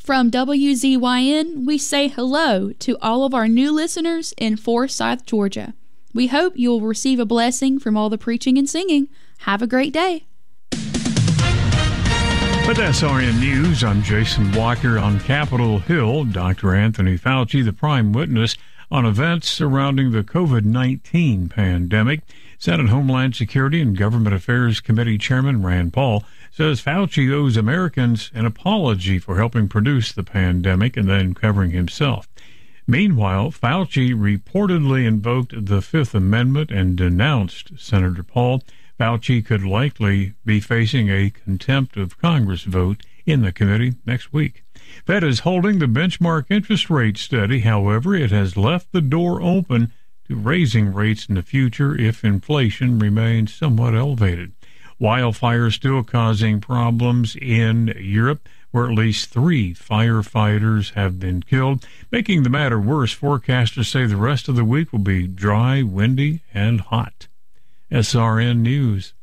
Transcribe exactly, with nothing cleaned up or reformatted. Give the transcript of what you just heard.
From W Z Y N, we say hello to all of our new listeners in Forsyth, Georgia. We hope you'll receive a blessing from all the preaching and singing. Have a great day. With S R N News, I'm Jason Walker. On Capitol Hill, Doctor Anthony Fauci, the prime witness on events surrounding the COVID nineteen pandemic. Senate Homeland Security and Government Affairs Committee Chairman Rand Paul says Fauci owes Americans an apology for helping produce the pandemic and then covering himself. Meanwhile, Fauci reportedly invoked the Fifth Amendment and denounced Senator Paul. Fauci could likely be facing a contempt of Congress vote in the committee next week. Fed is holding the benchmark interest rate steady. However, it has left the door open to raising rates in the future if inflation remains somewhat elevated. Wildfires still causing problems in Europe, where at least three firefighters have been killed. Making the matter worse, forecasters say the rest of the week will be dry, windy, and hot. S R N News.